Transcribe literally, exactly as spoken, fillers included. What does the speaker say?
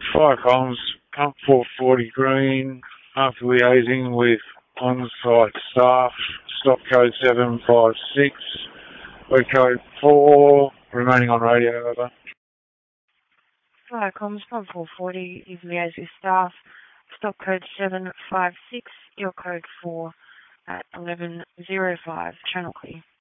Fire comms, pump four forty green, after liaising with on-site staff, stop code seven five six, word code four, remaining on radio, over. Fire comms, pump four forty, is liaised with staff, stop code seven five six, your code four at eleven oh five, channel clear.